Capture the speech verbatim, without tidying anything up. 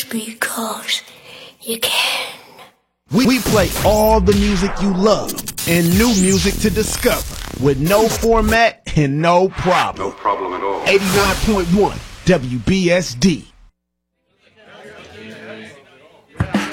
because you can. We, we play all the music you love and new music to discover with no format and no problem. No problem at all. eighty-nine point one W B S D.